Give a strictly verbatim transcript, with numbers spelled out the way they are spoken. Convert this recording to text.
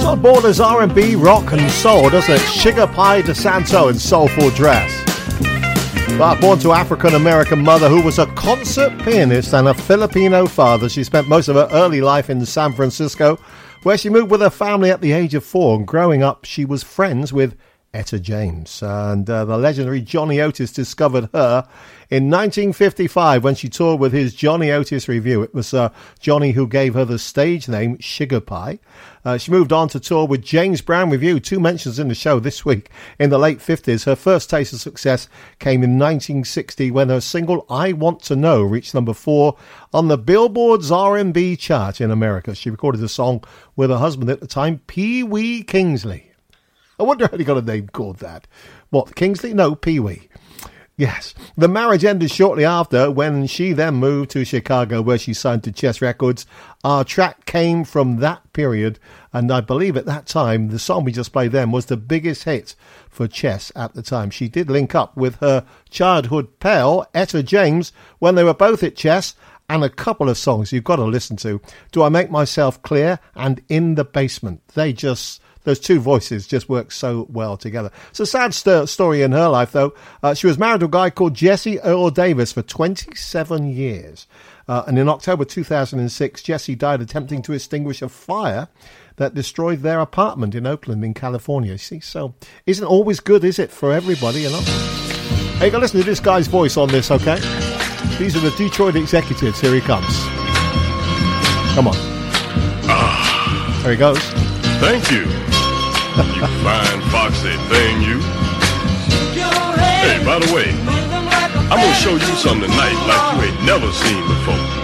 So it borders R and B, rock and soul, doesn't it? Sugar Pie DeSanto in Soulful Dress. But born to African-American mother who was a concert pianist and a Filipino father, she spent most of her early life in San Francisco, where she moved with her family at the age of four. And growing up, she was friends with Etta James. And uh, the legendary Johnny Otis discovered her in nineteen fifty-five when she toured with his Johnny Otis Revue. It was uh, Johnny who gave her the stage name Sugar Pie. Uh, she moved on to tour with James Brown Revue, two mentions in the show this week. In the late fifties, her first taste of success came in nineteen sixty when her single I Want to Know reached number four on the Billboard's R and B chart in America. She recorded the song with her husband at the time, Pee Wee Kingsley. I wonder how he got a name called that. What, Kingsley? No, Pee Wee. Yes. The marriage ended shortly after when she then moved to Chicago, where she signed to Chess Records. Our track came from that period, and I believe at that time the song we just played then was the biggest hit for Chess at the time. She did link up with her childhood pal, Etta James, when they were both at Chess, and a couple of songs you've got to listen to. Do I Make Myself Clear and In the Basement. They just... Those two voices just work so well together. It's a sad st- story in her life, though. Uh, she was married to a guy called Jesse Earl Davis for twenty-seven years. Uh, and in October two thousand six, Jesse died attempting to extinguish a fire that destroyed their apartment in Oakland in California. See, so isn't always good, is it, for everybody, you know? Hey, you got to listen to this guy's voice on this, okay? These are the Detroit Executives. Here he comes. Come on. Ah. There he goes. Thank you. You fine foxy thing, you. Hey, by the way, I'm gonna show you something tonight like you ain't never seen before.